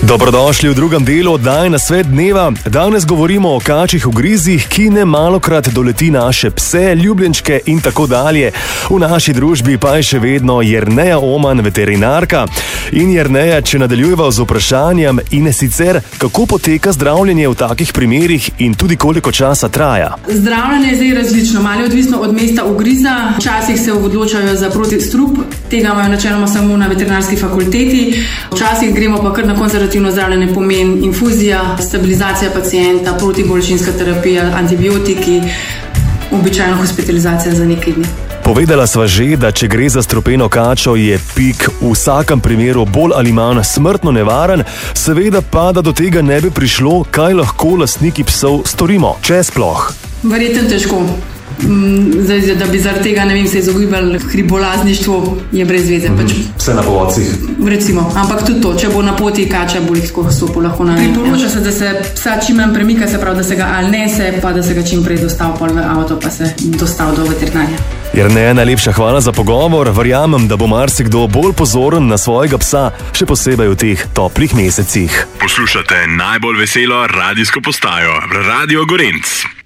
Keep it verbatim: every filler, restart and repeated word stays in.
Dobrodošli v drugem delu oddaje Na svet dneva. Danes govorimo o kačjih ugrizih, ki ne malokrat doleti naše pse, ljubljenčke in tako dalje. V naši družbi pa je še vedno Jerneja Oman, veterinarka. In Jerneja, če nadaljujeva z vprašanjem, in sicer, kako poteka zdravljenje v takih primerih in tudi koliko časa traja? Zdravljenje je zdaj različno, malo je odvisno od mesta ugriza. Včasih se odločajo za protistrup, tega imajo načeloma samo na veterinarski fakulteti. Včasih gremo pa kar na konzervativno zdravljenje, pomeni infuzija, stabilizacija pacienta, protibolečinska terapija, antibiotiki, običajno hospitalizacija za nekaj dni. Povedala sva že, da če gre za strupeno kačo, je pik v vsakem primeru bolj ali manj smrtno nevaren, seveda pa, da do tega ne bi prišlo, kaj lahko lastniki psov storimo, če sploh. Verjetno težko. Zdaj, da bi zaradi tega, ne vem, se izogibali hribolazništvu, je brez veze. Pač, Vse na povodcih. Recimo, ampak tudi to, če bo na poti kača, bo lahko stopu lahko na nek. Priporoča se, da se psa čim manj premika, se pravi, da se ga ali nese, pa da se ga čim prej dostav pol v avto, pa se dostav do veterinarja. Jerneja, najlepša hvala za pogovor. Verjamem, da bo marsikdo bolj pozoren na svojega psa, še posebej v teh toplih mesecih. Poslušate najbolj veselo radijsko postajo, Radio Gorenc.